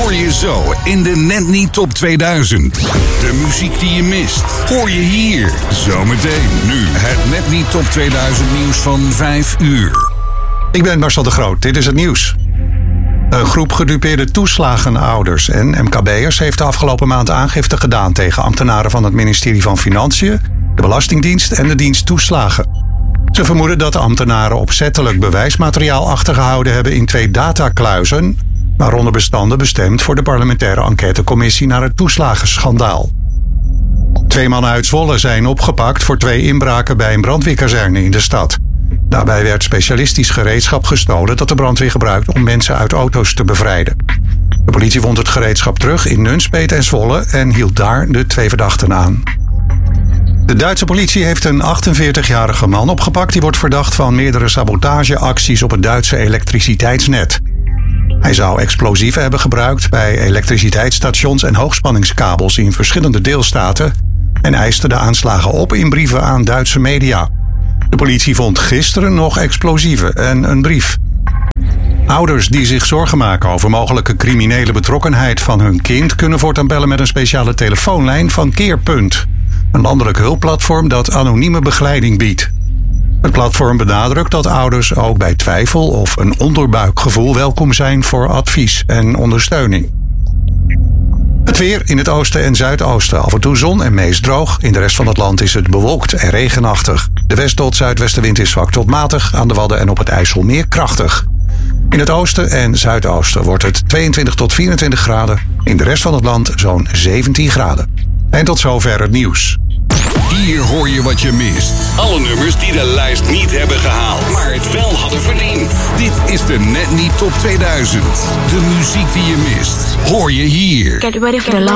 hoor je zo in de Net Niet Top 2000. De muziek die je mist, hoor je hier. Zometeen nu het Net Niet Top 2000 nieuws van 5 uur. Ik ben Marcel de Groot, dit is het nieuws. Een groep gedupeerde toeslagenouders en MKB'ers heeft de afgelopen maand aangifte gedaan tegen ambtenaren van het ministerie van Financiën, de Belastingdienst en de dienst toeslagen. Ze vermoeden dat de ambtenaren opzettelijk bewijsmateriaal achtergehouden hebben in 2 datakluizen, waaronder bestanden bestemd voor de parlementaire enquêtecommissie naar het toeslagenschandaal. 2 mannen uit Zwolle zijn opgepakt voor 2 inbraken bij een brandweerkazerne in de stad. Daarbij werd specialistisch gereedschap gestolen dat de brandweer gebruikt om mensen uit auto's te bevrijden. De politie vond het gereedschap terug in Nunspeet en Zwolle en hield daar de 2 verdachten aan. De Duitse politie heeft een 48-jarige man opgepakt. Die wordt verdacht van meerdere sabotageacties op het Duitse elektriciteitsnet. Hij zou explosieven hebben gebruikt bij elektriciteitsstations en hoogspanningskabels in verschillende deelstaten en eiste de aanslagen op in brieven aan Duitse media. De politie vond gisteren nog explosieven en een brief. Ouders die zich zorgen maken over mogelijke criminele betrokkenheid van hun kind kunnen voortaan bellen met een speciale telefoonlijn van Keerpunt. Een landelijk hulpplatform dat anonieme begeleiding biedt. Het platform benadrukt dat ouders ook bij twijfel of een onderbuikgevoel welkom zijn voor advies en ondersteuning. Het weer in het oosten en zuidoosten. Af en toe zon en meest droog. In de rest van het land is het bewolkt en regenachtig. De west- tot zuidwestenwind is zwak tot matig. Aan de Wadden en op het IJsselmeer krachtig. In het oosten en zuidoosten wordt het 22 tot 24 graden. In de rest van het land zo'n 17 graden. En tot zover het nieuws. Hier hoor je wat je mist. Alle nummers die de lijst niet hebben gehaald, maar het wel hadden verdiend. Dit is de Net Niet Top 2000. De muziek die je mist, hoor je hier. Get ready for the